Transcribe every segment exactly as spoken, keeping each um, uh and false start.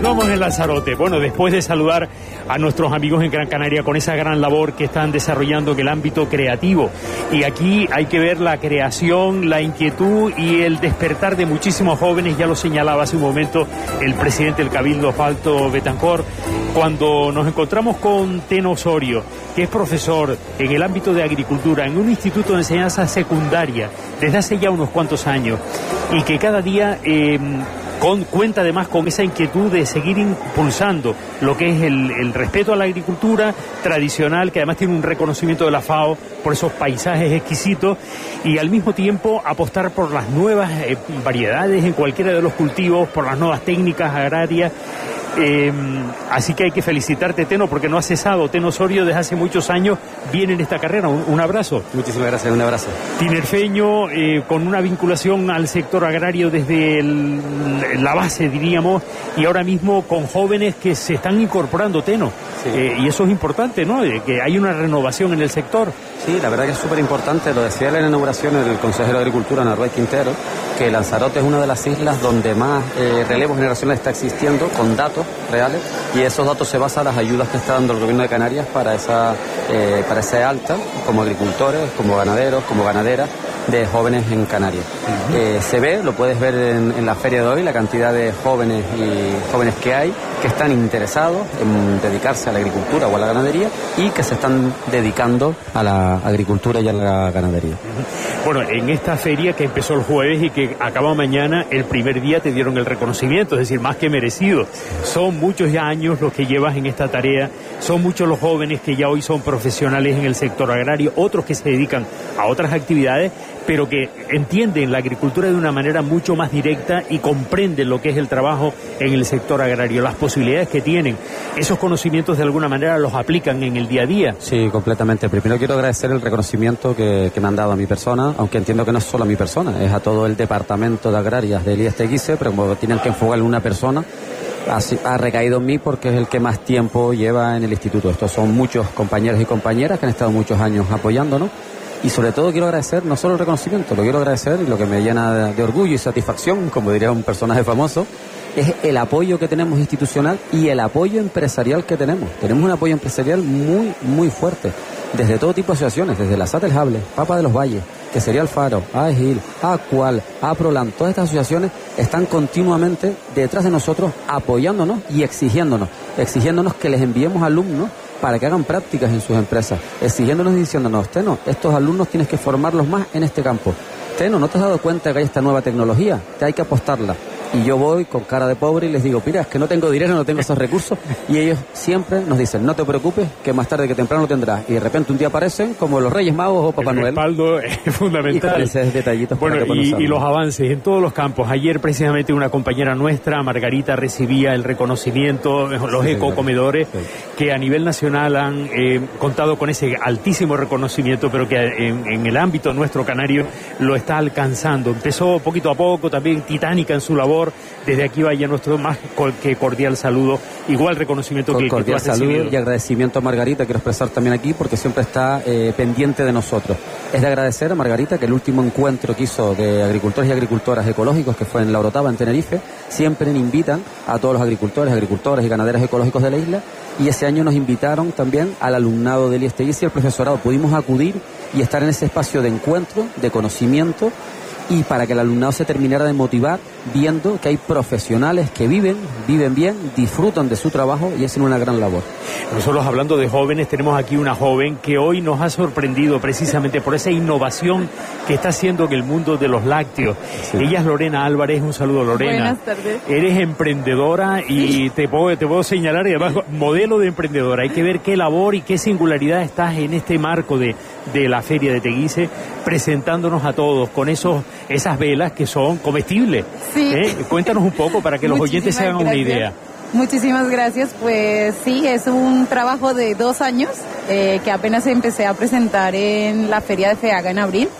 Continuamos en Lanzarote. Bueno, después de saludar a nuestros amigos en Gran Canaria con esa gran labor que están desarrollando en el ámbito creativo. Y aquí hay que ver la creación, la inquietud y el despertar de muchísimos jóvenes. Ya lo señalaba hace un momento el presidente del Cabildo, Fausto Betancor, cuando nos encontramos con Teno Osorio, que es profesor en el ámbito de agricultura en un instituto de enseñanza secundaria desde hace ya unos cuantos años y que cada día eh, con, cuenta además con esa inquietud de seguir impulsando lo que es el, el respeto a la agricultura tradicional, que además tiene un reconocimiento de la FAO por esos paisajes exquisitos, y al mismo tiempo apostar por las nuevas eh, variedades en cualquiera de los cultivos, por las nuevas técnicas agrarias. Eh, así que hay que felicitarte, Teno, porque no ha cesado. Teno Osorio desde hace muchos años viene en esta carrera. Un, un abrazo. Muchísimas gracias, un abrazo. Tinerfeño, eh, con una vinculación al sector agrario desde el, la base, diríamos, y ahora mismo con jóvenes que se están incorporando, Teno. Sí. Eh, y eso es importante, ¿no? Eh, que hay una renovación en el sector. Sí, la verdad que es súper importante. Lo decía en la inauguración el consejero de Agricultura, Narváez Quintero, que Lanzarote es una de las islas donde más eh, relevo generacional está existiendo, con datos reales, y esos datos se basan en las ayudas que está dando el gobierno de Canarias para esa, eh, para ese alta, como agricultores, como ganaderos, como ganaderas, de jóvenes en Canarias. Uh-huh. Eh, se ve, lo puedes ver en, en la feria de hoy, la cantidad de jóvenes y jóvenes que hay, que están interesados en dedicarse a la agricultura o a la ganadería y que se están dedicando a la agricultura y a la ganadería. Uh-huh. Bueno, en esta feria que empezó el jueves y que acaba mañana, el primer día te dieron el reconocimiento, es decir, más que merecido. Son muchos ya años los que llevas en esta tarea, son muchos los jóvenes que ya hoy son profesionales en el sector agrario, otros que se dedican a otras actividades, pero que entienden la agricultura de una manera mucho más directa y comprenden lo que es el trabajo en el sector agrario, las posibilidades que tienen. Esos conocimientos de alguna manera los aplican en el día a día. Sí, completamente. Primero quiero agradecer el reconocimiento que, que me han dado a mi persona, aunque entiendo que no es solo a mi persona, es a todo el departamento de agrarias de Elías Teguise, pero como tienen que enfocarle una persona, ha, ha recaído en mí porque es el que más tiempo lleva en el instituto. Estos son muchos compañeros y compañeras que han estado muchos años apoyándonos. Y sobre todo quiero agradecer no solo el reconocimiento, lo quiero agradecer y lo que me llena de, de orgullo y satisfacción, como diría un personaje famoso, es el apoyo que tenemos institucional y el apoyo empresarial que tenemos. Tenemos un apoyo empresarial muy, muy fuerte, desde todo tipo de asociaciones, desde la SAT El Jable, Papa de los Valles, que sería el Faro, AEGIL, ACUAL, APROLAN, todas estas asociaciones están continuamente detrás de nosotros apoyándonos y exigiéndonos, exigiéndonos que les enviemos alumnos para que hagan prácticas en sus empresas, exigiéndonos y diciéndonos, Teno, estos alumnos tienes que formarlos más en este campo. Teno, ¿no te has dado cuenta que hay esta nueva tecnología? Te hay que apostarla. Y yo voy con cara de pobre y les digo, mira, es que no tengo dinero, no tengo esos recursos. Y ellos siempre nos dicen, no te preocupes, que más tarde que temprano lo tendrás. Y de repente un día aparecen como los Reyes Magos o Papá el Noel. El respaldo es fundamental. Y esos detallitos. Bueno, y, y los avances en todos los campos. Ayer precisamente una compañera nuestra, Margarita, recibía el reconocimiento, los sí, ecocomedores, sí, que a nivel nacional han eh, contado con ese altísimo reconocimiento, pero que en, en el ámbito nuestro canario lo está alcanzando. Empezó poquito a poco, también titánica en su labor. Desde aquí vaya nuestro más que cordial saludo, igual reconocimiento Con que, cordial que tú has saludo recibido. Y agradecimiento a Margarita, quiero expresar también aquí porque siempre está eh, pendiente de nosotros. Es de agradecer a Margarita que el último encuentro que hizo de agricultores y agricultoras ecológicos, que fue en La Orotava, en Tenerife, siempre invitan a todos los agricultores, agricultoras y ganaderos ecológicos de la isla, y ese año nos invitaron también al alumnado de Elías Teguise y al profesorado. Pudimos acudir y estar en ese espacio de encuentro, de conocimiento, y para que el alumnado se terminara de motivar viendo que hay profesionales que viven, viven bien, disfrutan de su trabajo y hacen una gran labor. Nosotros, hablando de jóvenes, tenemos aquí una joven que hoy nos ha sorprendido precisamente por esa innovación que está haciendo en el mundo de los lácteos. Sí. Ella es Lorena Álvarez. Un saludo, Lorena. Buenas tardes. Eres emprendedora y sí. te puedo, te puedo señalar, y además modelo de emprendedora. Hay que ver qué labor y qué singularidad estás en este marco de, de la Feria de Teguise, presentándonos a todos con esos esas velas que son comestibles. Sí. ¿Eh? Cuéntanos un poco para que los oyentes se hagan gracias. una idea. Muchísimas gracias. Pues sí, es un trabajo de dos años eh, que apenas empecé a presentar en la Feria de FEAGA en abril.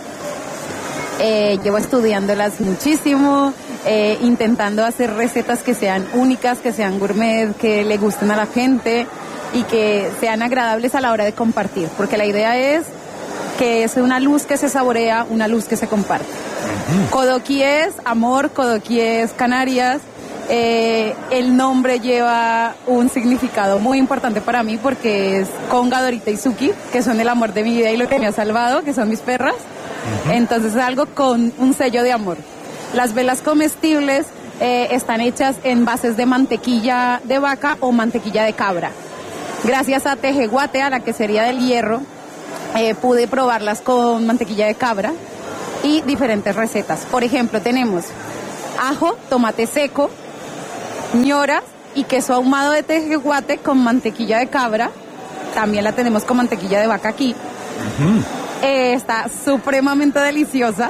Eh, llevo estudiándolas muchísimo, eh, intentando hacer recetas que sean únicas, que sean gourmet, que le gusten a la gente y que sean agradables a la hora de compartir, porque la idea es que es una luz que se saborea, una luz que se comparte. Uh-huh. Codoquí es amor, Codoquí es Canarias, Eh, el nombre lleva un significado muy importante para mí porque es Conga, Dorita y Suki, que son el amor de mi vida y lo que me ha salvado, que son mis perras. Uh-huh. Entonces es algo con un sello de amor. Las velas comestibles eh, están hechas en bases de mantequilla de vaca o mantequilla de cabra. Gracias a Tejeguate, a la quesería del Hierro, eh, pude probarlas con mantequilla de cabra y diferentes recetas. Por ejemplo, tenemos ajo, tomate seco, ñoras y queso ahumado de Tejeguate con mantequilla de cabra. También la tenemos con mantequilla de vaca aquí. Uh-huh. Eh, está supremamente deliciosa.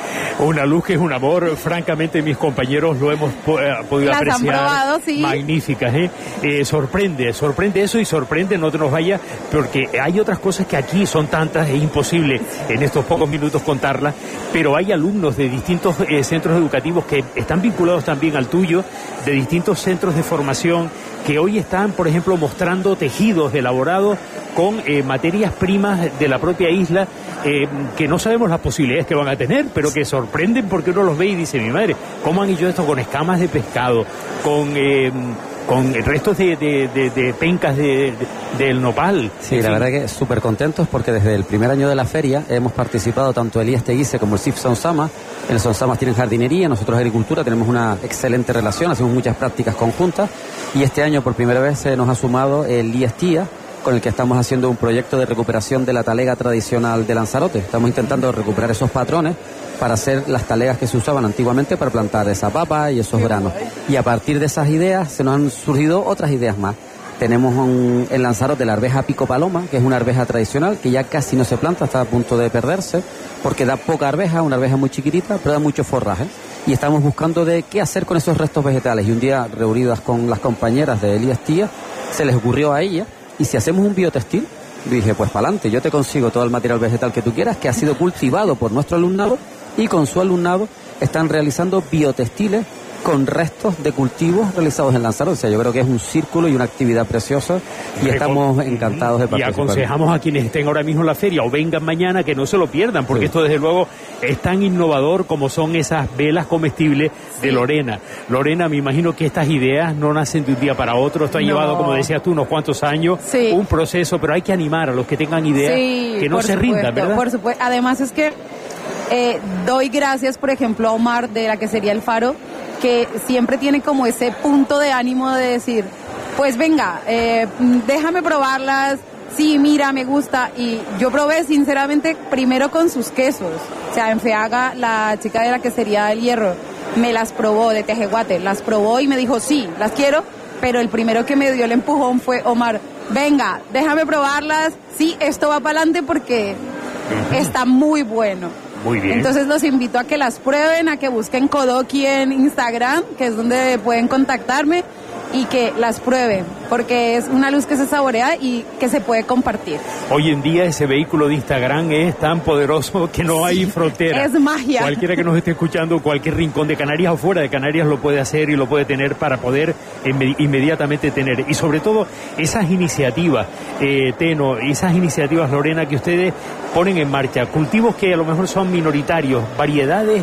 Una luz que es un amor, francamente mis compañeros lo hemos po- eh, podido Las apreciar. Han probado, sí. Magníficas, ¿eh? Eh, sorprende, sorprende eso y sorprende, no te nos vayas, porque hay otras cosas que aquí son tantas, es imposible en estos pocos minutos contarlas, pero hay alumnos de distintos eh, centros educativos que están vinculados también al tuyo, de distintos centros de formación, que hoy están, por ejemplo, mostrando tejidos elaborados con eh, materias primas de la propia isla, eh, que no sabemos las posibilidades que van a tener, pero que sorprenden porque uno los ve y dice, mi madre, ¿cómo han hecho esto con escamas de pescado, con eh, con restos de, de, de, de pencas de, de, del nopal? Sí, la verdad que súper contentos porque desde el primer año de la feria hemos participado tanto el I E S Teguise como el C I F Sonsama. En el Sonsama tienen jardinería, nosotros agricultura, tenemos una excelente relación, hacemos muchas prácticas conjuntas y este año por primera vez se nos ha sumado el I E S Tía, con el que estamos haciendo un proyecto de recuperación de la talega tradicional de Lanzarote. Estamos intentando recuperar esos patrones para hacer las talegas que se usaban antiguamente para plantar esa papa y esos granos. Y a partir de esas ideas se nos han surgido otras ideas más. Tenemos un, en Lanzarote la arveja pico paloma, que es una arveja tradicional que ya casi no se planta, está a punto de perderse, porque da poca arveja, una arveja muy chiquitita, pero da mucho forraje. Y estamos buscando de qué hacer con esos restos vegetales. Y un día, reunidas con las compañeras de Elías Tía, se les ocurrió a ella, y si hacemos un biotextil, dije, pues para adelante, yo te consigo todo el material vegetal que tú quieras, que ha sido cultivado por nuestro alumnado, y con su alumnado están realizando biotextiles con restos de cultivos realizados en Lanzarote. O sea, yo creo que es un círculo y una actividad preciosa y estamos encantados de participar. Y aconsejamos a quienes estén ahora mismo en la feria o vengan mañana que no se lo pierdan, porque sí, esto desde luego es tan innovador como son esas velas comestibles de Lorena. Lorena, me imagino que estas ideas no nacen de un día para otro, esto ha no. llevado, como decías tú, unos cuantos años, sí. un proceso, pero hay que animar a los que tengan ideas, sí, que no se supuesto, rindan, ¿verdad? Por supuesto. Además es que eh, doy gracias, por ejemplo, a Omar de la quesería El Faro, que siempre tiene como ese punto de ánimo de decir, pues venga, eh, déjame probarlas, sí, mira, me gusta. Y yo probé sinceramente primero con sus quesos. O sea, en Feaga, la chica de la quesería del Hierro me las probó de Tejeguate, las probó y me dijo, sí, las quiero, pero el primero que me dio el empujón fue Omar, venga, déjame probarlas, sí, esto va para adelante porque está muy bueno. Muy bien. Entonces los invito a que las prueben, a que busquen Kodoki en Instagram, que es donde pueden contactarme, y que las prueben, porque es una luz que se saborea y que se puede compartir. Hoy en día ese vehículo de Instagram es tan poderoso que no hay frontera. Es magia. Cualquiera que nos esté escuchando, cualquier rincón de Canarias o fuera de Canarias lo puede hacer y lo puede tener para poder inmedi- inmediatamente tener. Y sobre todo esas iniciativas, eh, Teno, esas iniciativas, Lorena, que ustedes ponen en marcha, cultivos que a lo mejor son minoritarios, variedades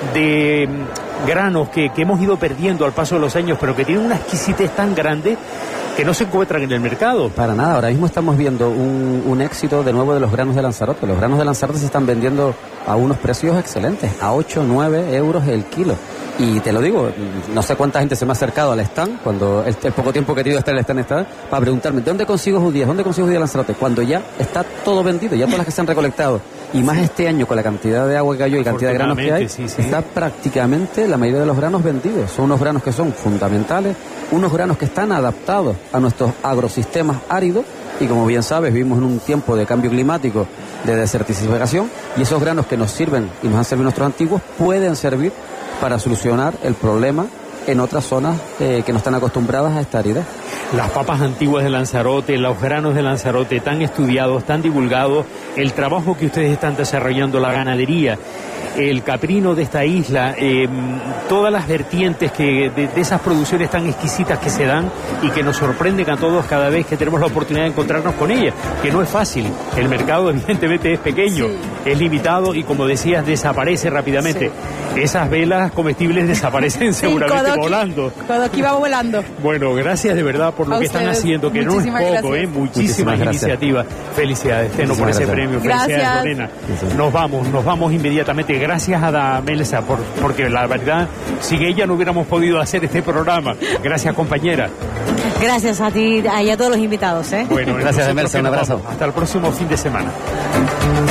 de granos que, que hemos ido perdiendo al paso de los años, pero que tienen una exquisitez tan grande que no se encuentran en el mercado. Para nada, ahora mismo estamos viendo un, un éxito de nuevo de los granos de Lanzarote. Los granos de Lanzarote se están vendiendo a unos precios excelentes, a ocho, nueve euros el kilo. Y te lo digo, no sé cuánta gente se me ha acercado al stand, cuando el, el poco tiempo que he tenido estar en el stand, está, para preguntarme, ¿de dónde consigo judías? ¿Dónde consigo judías de Lanzarote? Cuando ya está todo vendido, ya todas las que se han recolectado. Y más este año, con la cantidad de agua que cayó y cantidad de granos que hay, sí, sí. está prácticamente la mayoría de los granos vendidos. Son unos granos que son fundamentales, unos granos que están adaptados a nuestros agrosistemas áridos, y como bien sabes, vivimos en un tiempo de cambio climático, de desertificación, y esos granos que nos sirven y nos han servido nuestros antiguos pueden servir para solucionar el problema en otras zonas eh, que no están acostumbradas a esta aridez. Las papas antiguas de Lanzarote, los granos de Lanzarote, tan estudiados, tan divulgados, el trabajo que ustedes están desarrollando, la ganadería. el caprino de esta isla, eh, todas las vertientes que de, de esas producciones tan exquisitas que se dan y que nos sorprenden a todos cada vez que tenemos la oportunidad de encontrarnos con ellas, que no es fácil. El mercado evidentemente es pequeño, sí. es limitado y, como decías, desaparece rápidamente. Sí. Esas velas comestibles desaparecen sí, seguramente Kodoki, volando. Kodoki va volando. Bueno, gracias de verdad por lo a que ustedes. Están haciendo, que no es poco, gracias. ¿eh? Muchísimas, Muchísimas iniciativas. Felicidades, Teno, por ese gracias. Premio. Felicidades, gracias. Lorena. Gracias. Nos vamos, nos vamos inmediatamente. Gracias a Da Melsa, por, porque la verdad, sin ella no hubiéramos podido hacer este programa. Gracias, compañera. Gracias a ti y a todos los invitados. ¿eh? Bueno, gracias, Da Melsa. Un abrazo. Hasta el próximo fin de semana.